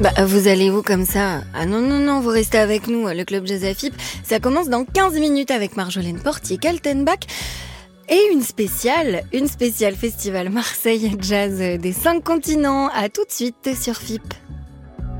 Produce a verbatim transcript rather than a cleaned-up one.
Bah, vous allez où comme ça? Ah non, non, non, vous restez avec nous. Le Club Jazz à Fippe, ça commence dans quinze minutes avec Marjolaine Portier, Kaltenbach et une spéciale, une spéciale festival Marseille Jazz des cinq continents. À tout de suite sur Fippe.